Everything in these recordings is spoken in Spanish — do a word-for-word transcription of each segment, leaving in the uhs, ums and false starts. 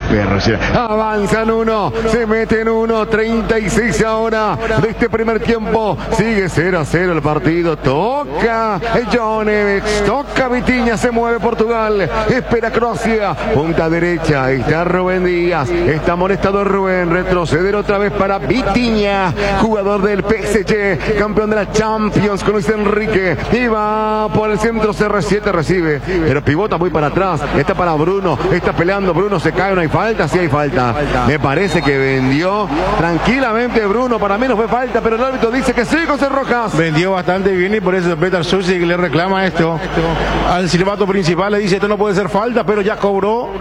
perra. Avanzan uno, se meten uno, treinta y seis ahora de este primer tiempo. Sigue cero a cero el partido. Toca João Neves, toca Vitinha, se mueve Portugal, espera Croacia, punta derecha, está Rubén Díaz, está molestado Rubén, retroceder otra vez para Vitinha, jugador del P S G, campeón de la Champions con Luis Enrique, y va por el centro. C R siete recibe, pero pivota muy para atrás, está para Bruno, está peleando Bruno, se cae, no hay falta, sí hay falta, me parece que vendió tranquilamente Bruno, para mí no fue falta, pero el árbitro dice que sí. José Rojas vendió bastante bien y por eso Petar Susi le reclama esto al silbato principal, le dice esto no puede ser falta, pero ya cobró.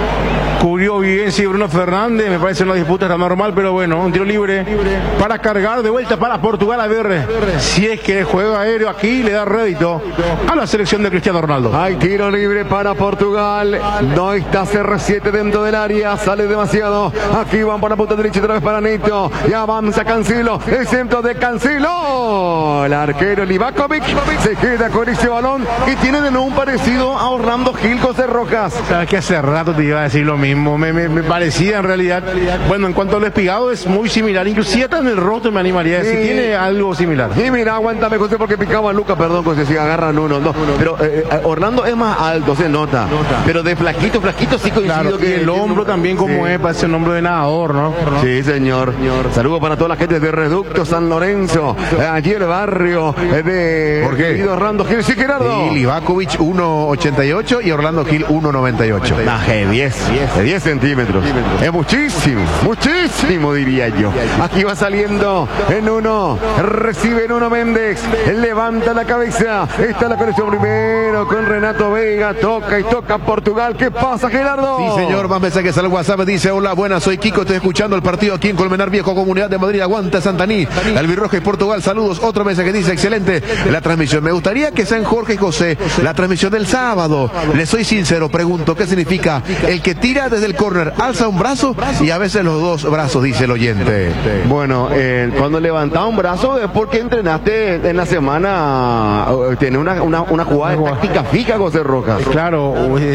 Cubrió bien, sí, Bruno Fernández, me parece una disputa está normal, pero bueno, un tiro libre para cargar de vuelta para Portugal, a ver si es que el juego aéreo aquí le da rédito a la selección de Cristiano Ronaldo. Hay tiro libre para Portugal, no está C R siete dentro del área, sale demasiado, aquí van para la punta derecha otra vez para Neto, y avanza Cancelo, el centro de Cancelo, el arquero Livakovic se queda con ese balón y tiene de nuevo un parecido a Orlando Gil. José Rojas, sabes que hace rato te iba a decir lo mismo. Me, me, me parecía en realidad, bueno, en cuanto al espigado es muy similar, inclusive hasta en el rostro me animaría a decir, sí, tiene algo similar. Y mira, aguántame José porque picaba a Lucas, perdón José, si agarran uno, no, pero eh, Orlando es más alto, se nota, pero de flaquito, flaquito sí coincido, claro, que el hombro también como sí. Es, parece un hombro de nadador, ¿no? Sí, señor. Saludos para toda la gente de Reducto San Lorenzo, allí el barrio de ¿por qué? Orlando Gil, sí, Gerardo. Y Livakovic uno ochenta y ocho y Orlando Gil uno noventa y ocho. Nah, diez, diez centímetros. Es muchísimo, muchísimo diría yo. Aquí va saliendo en uno, recibe en uno Méndez, levanta la cabeza, está la conexión primero con Renato Vega, toca y toca Portugal. ¿Qué pasa, Gerardo? Sí, señor, más mensajes al WhatsApp, dice: hola, buenas, soy Kiko, estoy escuchando el partido aquí en Colmenar Viejo, Comunidad de Madrid, aguanta Santaní, Albirroja y Portugal, saludos. Otro mensaje dice: excelente la transmisión, me gustaría que sean Jorge y José la transmisión del sábado. Les soy sincero, pregunto, ¿qué significa el que tira desde el córner, alza un brazo y a veces los dos brazos, dice el oyente? Bueno, eh, cuando levantaba un brazo es porque entrenaste en la semana, eh, tiene una, una, una jugada de táctica fija, José Rojas. Claro,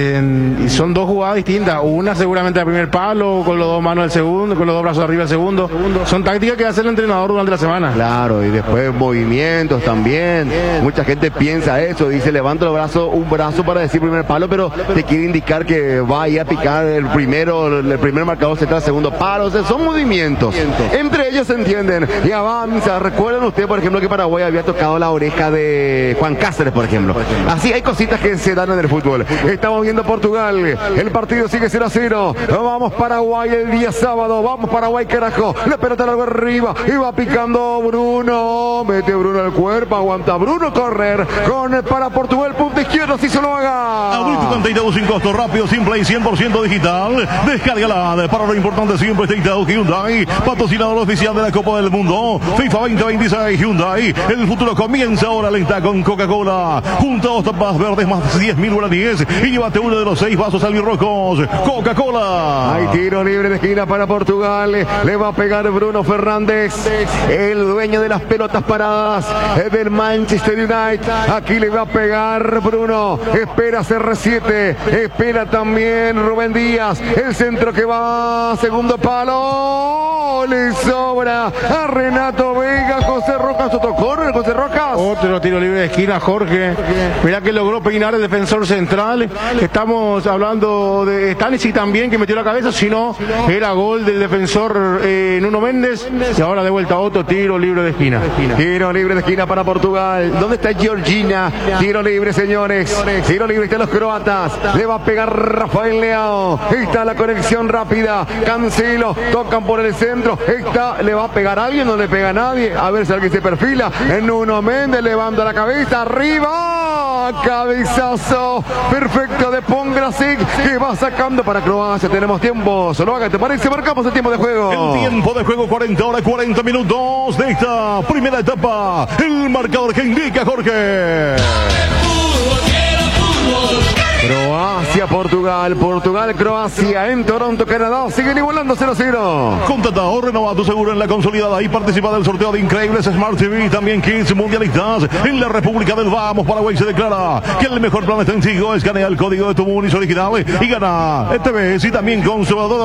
eh, son dos jugadas distintas, una seguramente al primer palo, con los dos manos del segundo, con los dos brazos arriba del segundo, son tácticas que hace el entrenador durante la semana. Claro, y después movimientos también, mucha gente piensa eso, dice levanta el brazo, un brazo para decir primer palo, pero te quiere indicar que vaya a picar el primero, el primer marcador central, segundo palo, o sea, son movimientos, entre ellos se entienden, y avanza. Recuerdan ustedes, por ejemplo, que Paraguay había tocado la oreja de Juan Cáceres, por ejemplo. Así hay cositas que se dan en el fútbol. Estamos viendo Portugal, el partido sigue cero a cero, vamos Paraguay el día sábado, vamos Paraguay, carajo, la pelota larga arriba, y va picando Bruno, mete Bruno el cuerpo, aguanta Bruno, correr, con para Portugal, punta izquierda, si se lo haga. Abrir tu cuenta Itaú sin costo, rápido, simple y cien por ciento digital. Descárgala. Para lo importante siempre está Itaú Hyundai, patrocinador oficial de la Copa del Mundo FIFA veinte veintiséis. Hyundai, el futuro comienza ahora, lenta con Coca-Cola. Junta dos tapas verdes más diez mil guaraníes y llévate uno de los seis vasos albirrojos. Coca-Cola. Hay tiro libre de esquina para Portugal, le va a pegar Bruno Fernández, el dueño de las pelotas paradas del Manchester United. Aquí le va a pegar Bruno, espera C R siete, espera también Rubén Díaz, el centro que va, segundo palo, le sobra a Renato Vega. José Rojas, otro córner, José Rojas. Otro tiro libre de esquina, Jorge. Mirá que logró peinar el defensor central. Estamos hablando de Stanisic también, que metió la cabeza, si no, era gol del defensor eh, Nuno Méndez. Y ahora de vuelta otro tiro libre de esquina. Tiro libre de esquina para Portugal. ¿Dónde está Georgina? Tiro libre, señores. Tiro libre de los croatas. Le va a pegar Rafael Leao. Está la conexión rápida. Cancelo. Tocan por el centro. Está, le va a pegar a alguien, no le pega a nadie. A ver si alguien se perfila. Nuno Méndez levanta la cabeza. Arriba. Cabezazo. Perfecto de Pongracic, que va sacando para Croacia. Tenemos tiempo. Solo haga, ¿te parece? Marcamos el tiempo de juego. El tiempo de juego, cuarenta horas, cuarenta minutos de esta primera etapa. El marcador que indica Jorge. Croacia, Portugal, Portugal, Croacia en Toronto, Canadá, siguen igualando cero a cero. Contrata o renovada tu seguro en la consolidada y participa del sorteo de increíbles Smart T V, también Kids Mundialistas en la República del Vamos. Paraguay se declara que el mejor plan está en Tigo. Escanea el código de tu Munis original y gana T V y también conservador.